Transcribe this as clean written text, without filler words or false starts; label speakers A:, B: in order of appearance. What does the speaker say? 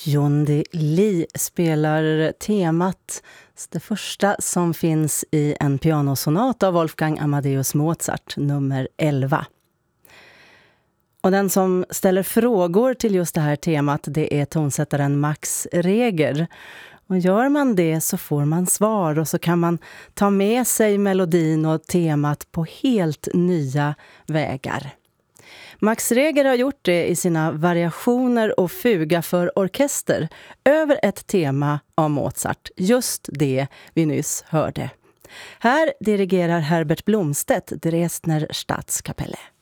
A: Yundi Lee spelar temat, det första som finns i en pianosonat av Wolfgang Amadeus Mozart, nummer 11. Och den som ställer frågor till just det här temat, det är tonsättaren Max Reger. Och gör man det så får man svar och så kan man ta med sig melodin och temat på helt nya vägar. Max Reger har gjort det i sina variationer och fuga för orkester över ett tema av Mozart, just det vi nyss hörde. Här dirigerar Herbert Blomstedt Dresdner Staatskapelle.